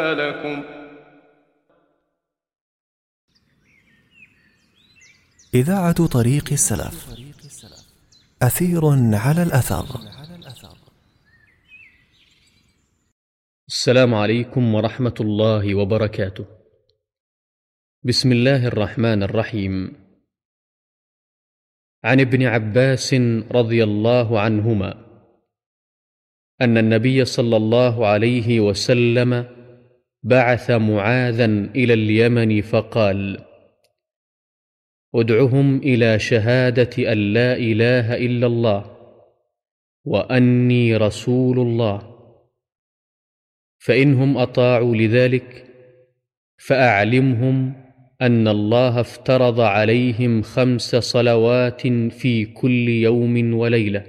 لكم. إذاعة طريق السلف، أثير على الأثر. السلام عليكم ورحمة الله وبركاته. بسم الله الرحمن الرحيم. عن ابن عباس رضي الله عنهما أن النبي صلى الله عليه وسلم بعث معاذا إلى اليمن فقال: ادعهم إلى شهادة أن لا إله إلا الله وأني رسول الله، فإنهم أطاعوا لذلك فأعلمهم أن الله افترض عليهم 5 صلوات في كل يوم وليلة،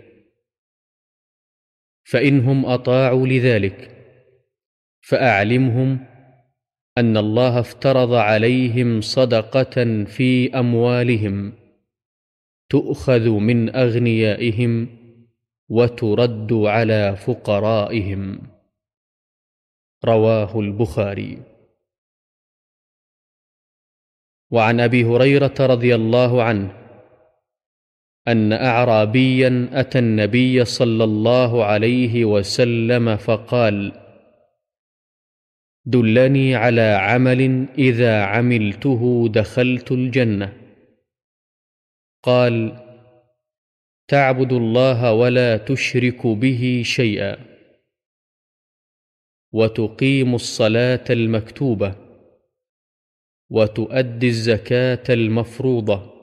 فإنهم أطاعوا لذلك فأعلمهم أن الله افترض عليهم صدقة في أموالهم تؤخذ من أغنيائهم وترد على فقرائهم. رواه البخاري. وعن أبي هريرة رضي الله عنه أن أعرابيا أتى النبي صلى الله عليه وسلم فقال: دلني على عمل إذا عملته دخلت الجنة. قال: تعبد الله ولا تشرك به شيئا، وتقيم الصلاة المكتوبة، وتؤدي الزكاة المفروضة،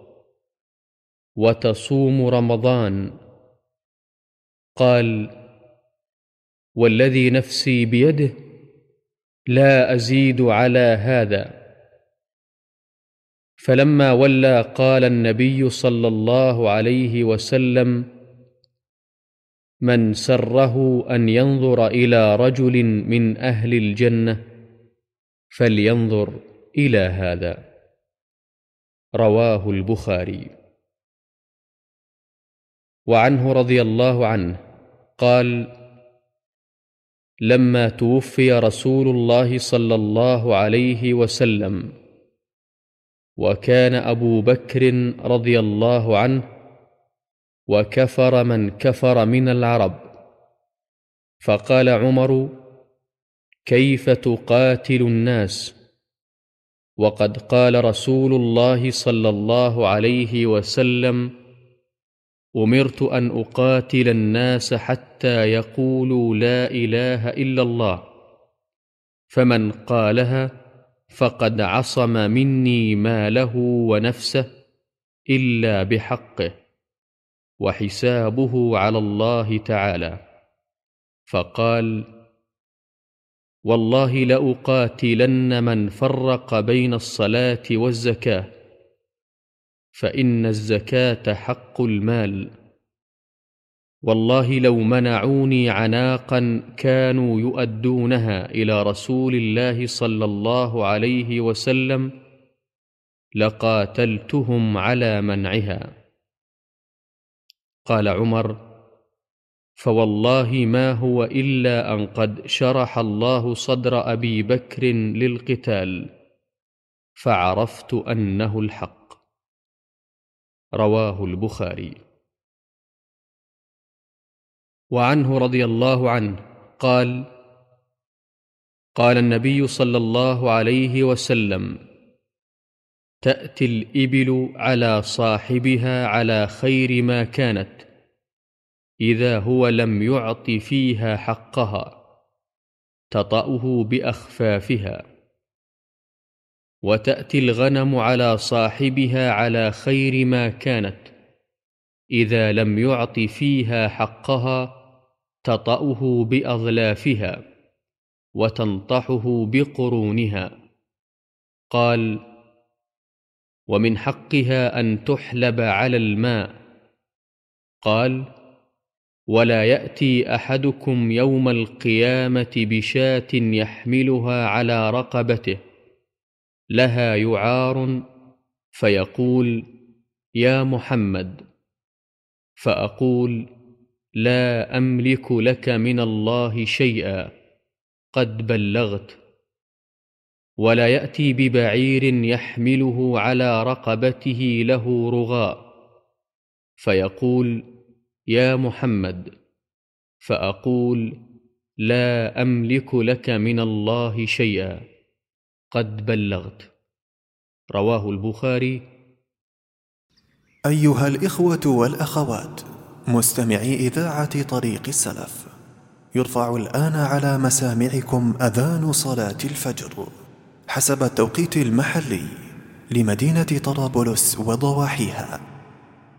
وتصوم رمضان. قال: والذي نفسي بيده لا أزيد على هذا. فلما ولى قال النبي صلى الله عليه وسلم: من سره أن ينظر إلى رجل من أهل الجنة فلينظر إلى هذا. رواه البخاري. وعنه رضي الله عنه قال: لما توفي رسول الله صلى الله عليه وسلم وكان أبو بكر رضي الله عنه وكفر من كفر من العرب، فقال عمر: كيف تقاتل الناس وقد قال رسول الله صلى الله عليه وسلم: أمرت أن أقاتل الناس حتى يقولوا لا إله إلا الله، فمن قالها فقد عصم مني ماله ونفسه إلا بحقه، وحسابه على الله تعالى. فقال: والله لأقاتلن من فرق بين الصلاة والزكاة، فإن الزكاة حق المال. والله لو منعوني عناقا كانوا يؤدونها إلى رسول الله صلى الله عليه وسلم لقاتلتهم على منعها. قال عمر: فوالله ما هو إلا أن قد شرح الله صدر أبي بكر للقتال، فعرفت أنه الحق. رواه البخاري. وعنه رضي الله عنه قال: قال النبي صلى الله عليه وسلم: تأتي الإبل على صاحبها على خير ما كانت إذا هو لم يعط فيها حقها، تطأه بأخفافها. وتأتي الغنم على صاحبها على خير ما كانت إذا لم يعط فيها حقها، تطأه بأظلافها وتنطحه بقرونها. قال: ومن حقها أن تحلب على الماء. قال: ولا يأتي أحدكم يوم القيامة بشاة يحملها على رقبته لها يعار فيقول: يا محمد، فأقول: لا أملك لك من الله شيئا، قد بلغت ولا يأتي ببعير يحمله على رقبته له رغاء، فيقول: يا محمد، فأقول: لا أملك لك من الله شيئا، قد بلغت. رواه البخاري. أيها الإخوة والأخوات مستمعي إذاعة طريق السلف، يرفع الآن على مسامعكم أذان صلاة الفجر حسب التوقيت المحلي لمدينة طرابلس وضواحيها.